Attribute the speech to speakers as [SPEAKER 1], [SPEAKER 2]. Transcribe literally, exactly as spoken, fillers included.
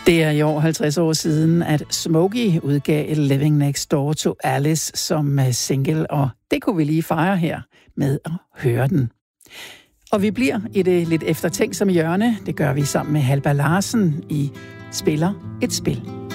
[SPEAKER 1] Det er i år halvtreds år siden, at Smokey udgav Living Next Door to Alice som single, og det kunne vi lige fejre her med at høre den. Og vi bliver i det lidt eftertænksomme hjørne. Det gør vi sammen med Halber Larsen i Spiller et spil.